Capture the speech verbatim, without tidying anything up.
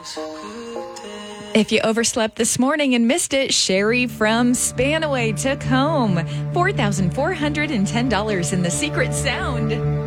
If you overslept this morning and missed it, Sherry from Spanaway took home four thousand four hundred ten dollars in the secret sound.